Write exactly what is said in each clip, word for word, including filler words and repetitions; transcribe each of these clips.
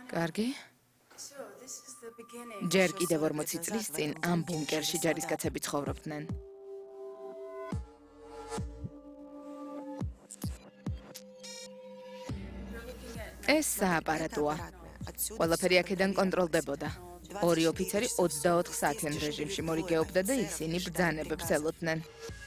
კარგი. ჯერ კიდევ ორმოცი წლის წინ ამ ბუნკერში ჯარისკაცები ცხოვრობდნენ. ეს სააპარატოა. ყველაფერი აქედან კონტროლდებოდა. ორი ოფიცერი ოცდაოთხ საათიან რეჟიმში მორიგეობდა და ისინი ბრძანებებს ელოდნენ.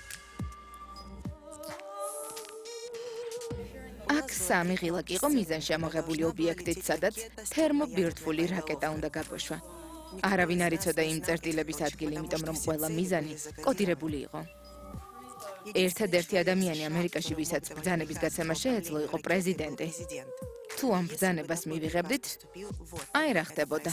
აქ სამი ღილაკი იყო მიზანში ამოღებული ობიექტით, სადაც თერმობირთვული რაკეტა უნდა გაგვეშვა. არავინ არ იცოდა იმ წერტილების ადგილი, იმიტომ რომ ყველა მიზანი კოდირებული იყო. ერთადერთი ადამიანი ამერიკაში, ვისაც ბრძანების გაცემა შეეძლო, იყო პრეზიდენტი. თუ ამ ბრძანებას მივიღებდით, აი რა ხდებოდა.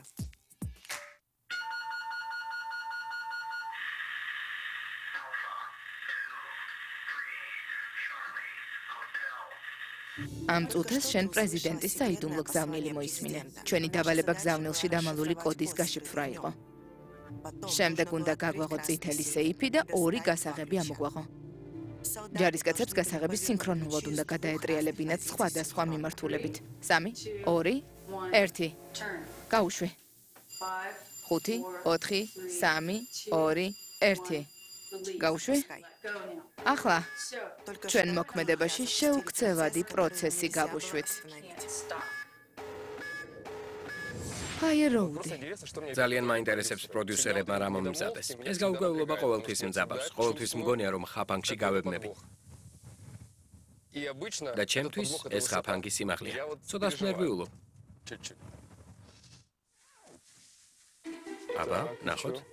ამ წუთას შენ პრეზიდენტის საიდუმლო გზავნილი მოისმინე. ჩვენი დავალება გზავნილში დამალული კოდის გაშიფრვა იყო. შემდეგ უნდა გაგვაღო წითელი სეიფი და ორი გასაღები ამოგვაღო. ჯარისკაცებს გასაღები სინქრონულად უნდა გადაეტრიალებინათ სხვადასხვა მიმართულებით. სამი, ორი, ერთი. გაუშვი. ხუთი, ოთხი, სამი, ორი, ერთი. გაუშვი? ახლა ჩვენ მოქმედებაში შეუქცევადი პროცესი გავუშვით. ფაიეროუდი. ძალიან მაინტერესებს პროდიუსერებმა რა მომიზადეს. ეს გაუგევლობა ყოველთვის მძაბავს. ყოველთვის მგონია რომ ხაფანგში გავებმები. და ჩემთვის ეს ხაფანგი სიმაღლეა. ცოტა ნერვიულობ. აბა, ნახოთ.